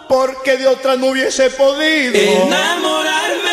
porque de otra no hubiese podido enamorarme.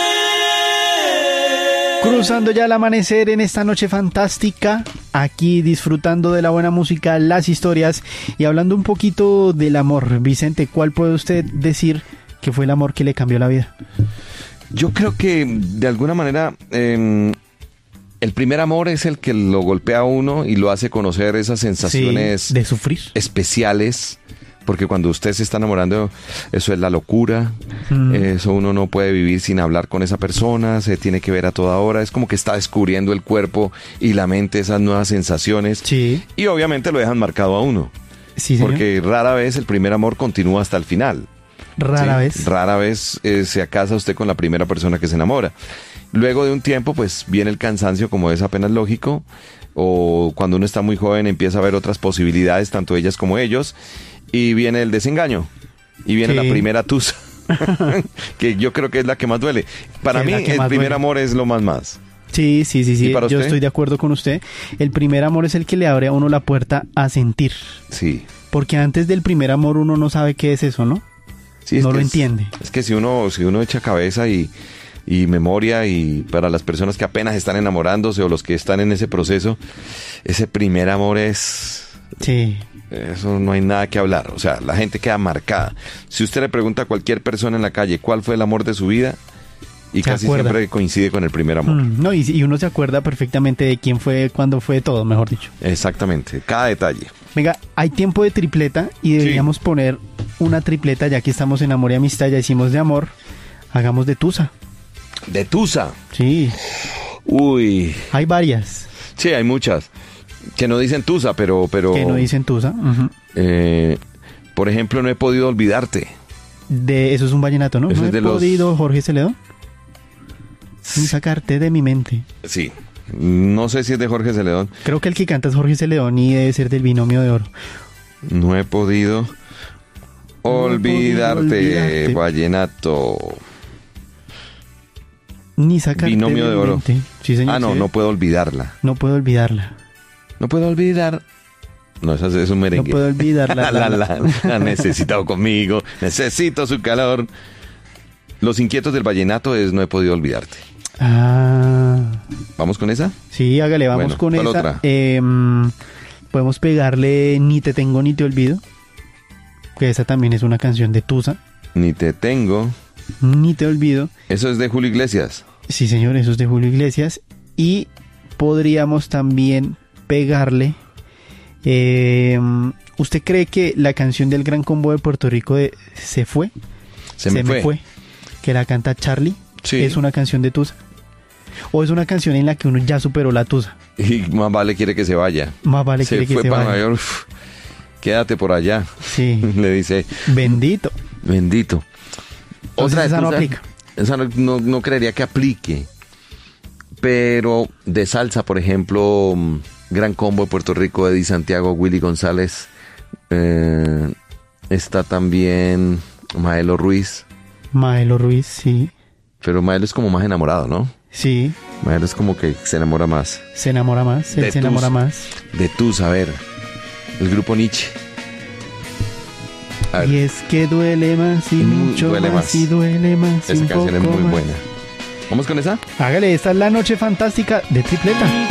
Cruzando ya el amanecer en esta noche fantástica, aquí disfrutando de la buena música, las historias y hablando un poquito del amor. Vicente, ¿cuál puede usted decir que fue el amor que le cambió la vida? Yo creo que de alguna manera el primer amor es el que lo golpea a uno y lo hace conocer esas sensaciones, sí, de sufrir, especiales. Porque cuando usted se está enamorando, eso es la locura. Eso uno no puede vivir sin hablar con esa persona, se tiene que ver a toda hora. Es como que está descubriendo el cuerpo y la mente esas nuevas sensaciones. Sí. Y obviamente lo dejan marcado a uno. Sí, señor. Porque rara vez el primer amor continúa hasta el final. Rara vez. Rara vez se casa usted con la primera persona que se enamora. Luego de un tiempo, pues viene el cansancio, como es apenas lógico. O cuando uno está muy joven empieza a ver otras posibilidades, tanto ellas como ellos. Y viene el desengaño. Y viene la primera tusa. Que yo creo que es la que más duele. Para mí, el primer amor es lo más. Sí. Yo usted? estoy de acuerdo con usted. El primer amor es el que le abre a uno la puerta a sentir. Sí. Porque antes del primer amor uno no sabe qué es eso, ¿no? Sí, no lo entiende. Es que si uno echa cabeza y memoria, y para las personas que apenas están enamorándose o los que están en ese proceso, ese primer amor es... Sí. Eso no hay nada que hablar. O sea, la gente queda marcada. Si usted le pregunta a cualquier persona en la calle cuál fue el amor de su vida, y casi siempre coincide con el primer amor. No, y uno se acuerda perfectamente de quién fue, cuándo fue, todo, mejor dicho. Exactamente, cada detalle. Venga, hay tiempo de tripleta y deberíamos poner una tripleta, ya que estamos en Amor y Amistad, ya hicimos de amor, hagamos de tusa. ¿De tusa? Sí. Uy. Hay varias. Sí, hay muchas. Que no dicen tusa, pero... Que no dicen tusa. Por ejemplo, No he podido olvidarte. Eso es un vallenato, ¿no? Eso No es de he podido, Jorge Celedón. Sin sacarte de mi mente. Sí. No sé si es de Jorge Celedón. Creo que el que canta es Jorge Celedón y debe ser del Binomio de Oro. No he podido olvidarte, vallenato. Ni sacarte Binomio de Oro. Mente. Sí, señor. No puedo olvidarla. No puedo olvidarla. No puedo olvidar. No, eso es un merengue. No puedo olvidarla. La necesitado conmigo. Necesito su calor. Los inquietos del vallenato es No he podido olvidarte. ¿Vamos con esa? Sí, hágale, vamos con esa. Otra? Podemos pegarle Ni te tengo ni te olvido, que esa también es una canción de tusa. Ni te tengo ni te olvido. Eso es de Julio Iglesias. Sí, señor, eso es de Julio Iglesias. Y podríamos también pegarle... ¿usted cree que la canción del Gran Combo de Puerto Rico de Se fue? Se me fue. Que la canta Charlie. Sí. ¿Es una canción de tusa? ¿O es una canción en la que uno ya superó la tusa? Y más vale quiere que se vaya. Más vale quiere que se vaya. Se fue para Nueva York. Quédate por allá. Sí. Le dice. Bendito. Bendito. Otra esa no aplica. Esa no creería que aplique. Pero de salsa, por ejemplo, Gran Combo de Puerto Rico, Eddie Santiago, Willy González. Está también Maelo Ruiz. Maelo Ruiz, sí. Pero Maelo es como más enamorado, ¿no? Sí. Maelo es como que se enamora más. Se enamora más, él se enamora más. De tus, a ver. El grupo Nietzsche. Y es que duele más y mucho duele más y duele más. Esa canción es muy buena. ¿Vamos con esa? Hágale, esta es la noche fantástica de tripleta.